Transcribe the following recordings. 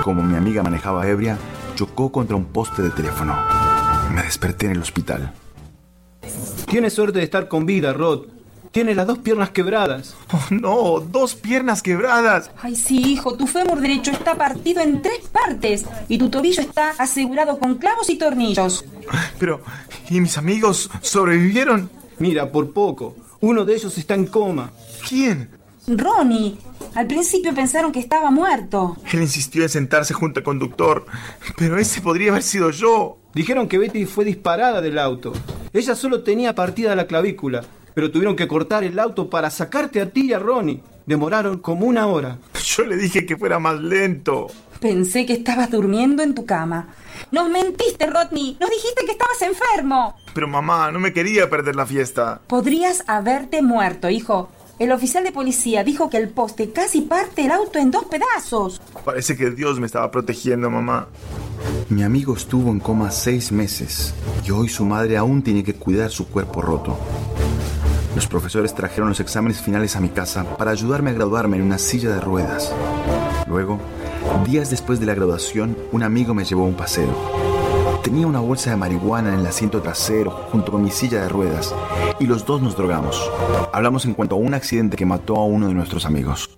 Como mi amiga manejaba ebria, chocó contra un poste de teléfono. Me desperté en el hospital. Tienes suerte de estar con vida, Rod. Tienes las 2 piernas quebradas. Oh, no, 2 piernas quebradas. Ay, sí, hijo, tu fémur derecho está partido en 3 partes y tu tobillo está asegurado con clavos y tornillos. Pero, ¿y mis amigos sobrevivieron? Mira, por poco. Uno de ellos está en coma. ¿Quién? Ronnie. Al principio pensaron que estaba muerto. Él insistió en sentarse junto al conductor, pero ese podría haber sido yo. Dijeron que Betty fue disparada del auto. Ella solo tenía partida la clavícula, pero tuvieron que cortar el auto para sacarte a ti y a Ronnie. Demoraron como 1 hora. Yo le dije que fuera más lento. Pensé que estabas durmiendo en tu cama. Nos mentiste, Rodney. Nos dijiste que estabas enfermo. Pero mamá, no me quería perder la fiesta. Podrías haberte muerto, hijo. El oficial de policía dijo que el poste casi parte el auto en 2 pedazos. Parece que Dios me estaba protegiendo, mamá. Mi amigo estuvo en coma 6 meses y hoy su madre aún tiene que cuidar su cuerpo roto. Los profesores trajeron los exámenes finales a mi casa para ayudarme a graduarme en una silla de ruedas. Luego, días después de la graduación, un amigo me llevó a un paseo. Tenía una bolsa de marihuana en el asiento trasero junto con mi silla de ruedas y los dos nos drogamos. Hablamos en cuanto a un accidente que mató a uno de nuestros amigos.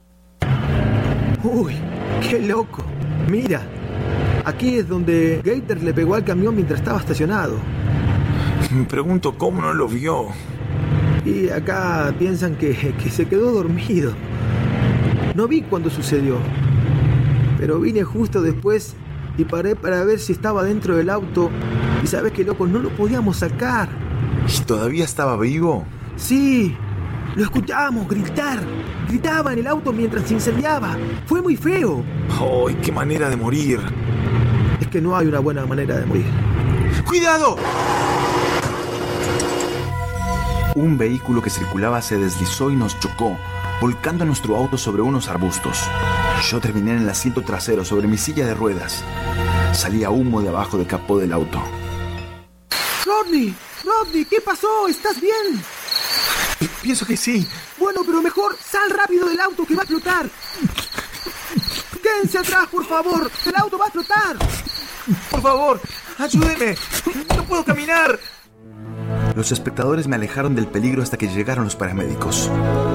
Uy, qué loco. Mira, aquí es donde Gator le pegó al camión mientras estaba estacionado. Me pregunto cómo no lo vio. Y acá piensan que se quedó dormido. No vi cuando sucedió, pero vine justo después y paré para ver si estaba dentro del auto. Y sabes qué, loco, no lo podíamos sacar. ¿Y todavía estaba vivo? Sí, lo escuchábamos gritar. Gritaba en el auto mientras se incendiaba. Fue muy feo. ¡Ay, qué manera de morir! Es que no hay una buena manera de morir. ¡Cuidado! Un vehículo que circulaba se deslizó y nos chocó, volcando nuestro auto sobre unos arbustos. Yo terminé en el asiento trasero sobre mi silla de ruedas. Salía humo de abajo del capó del auto. Rodney, ¿qué pasó? ¿Estás bien? Pienso que sí. Bueno, pero mejor sal rápido del auto que va a explotar. Quédense atrás, por favor. El auto va a explotar. Por favor, ayúdeme. No puedo caminar. Los espectadores me alejaron del peligro hasta que llegaron los paramédicos.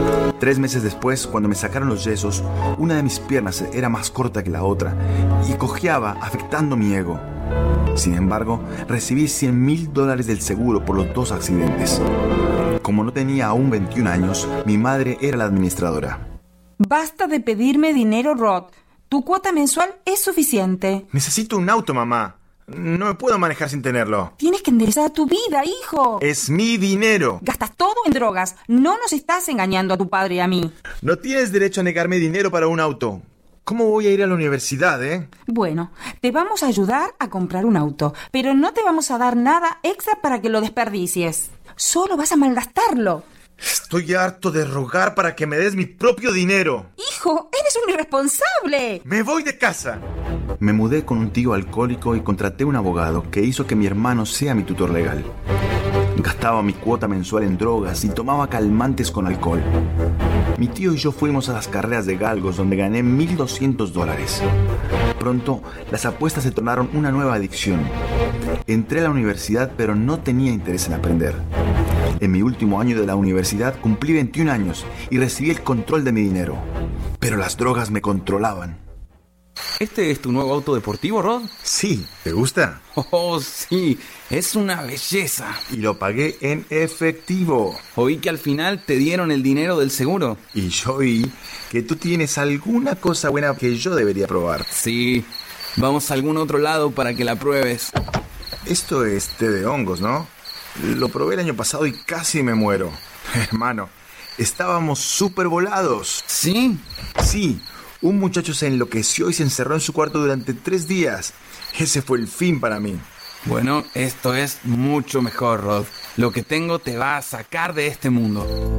3 meses después, cuando me sacaron los yesos, una de mis piernas era más corta que la otra y cojeaba, afectando mi ego. Sin embargo, recibí $100,000 del seguro por los 2 accidentes. Como no tenía aún 21 años, mi madre era la administradora. Basta de pedirme dinero, Rod. Tu cuota mensual es suficiente. Necesito un auto, mamá. No me puedo manejar sin tenerlo. Tienes que enderezar tu vida, hijo. Es mi dinero. Gastas todo en drogas. No nos estás engañando a tu padre y a mí. No tienes derecho a negarme dinero para un auto. ¿Cómo voy a ir a la universidad, Bueno, te vamos a ayudar a comprar un auto, pero no te vamos a dar nada extra para que lo desperdicies. Solo vas a malgastarlo. Estoy harto de rogar para que me des mi propio dinero. Hijo, eres un irresponsable. ¡Me voy de casa! Me mudé con un tío alcohólico y contraté un abogado que hizo que mi hermano sea mi tutor legal. Gastaba mi cuota mensual en drogas y tomaba calmantes con alcohol. Mi tío y yo fuimos a las carreras de galgos donde gané $1,200. Pronto, las apuestas se tornaron una nueva adicción. Entré a la universidad, pero no tenía interés en aprender. En mi último año de la universidad cumplí 21 años y recibí el control de mi dinero. Pero las drogas me controlaban. ¿Este es tu nuevo auto deportivo, Rod? Sí, ¿te gusta? Oh, sí, es una belleza. Y lo pagué en efectivo. Oí que al final te dieron el dinero del seguro. Y yo oí que tú tienes alguna cosa buena que yo debería probar. Sí, vamos a algún otro lado para que la pruebes. Esto es té de hongos, ¿no? Lo probé el año pasado y casi me muero. Hermano, estábamos súper volados. ¿Sí? Sí, un muchacho se enloqueció y se encerró en su cuarto durante 3 días. Ese fue el fin para mí. Bueno, esto es mucho mejor, Rod. Lo que tengo te va a sacar de este mundo.